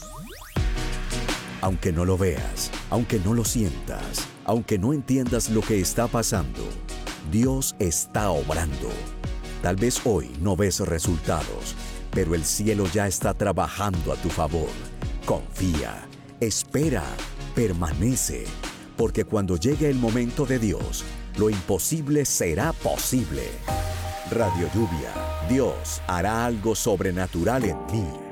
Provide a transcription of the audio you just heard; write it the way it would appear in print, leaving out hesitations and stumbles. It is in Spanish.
Aunque no lo veas, aunque no lo sientas, aunque no entiendas lo que está pasando, Dios está obrando. Tal vez hoy no ves resultados, pero el cielo ya está trabajando a tu favor. Confía, espera, permanece, porque cuando llegue el momento de Dios, lo imposible será posible. Radio Lluvia, Dios hará algo sobrenatural en mí.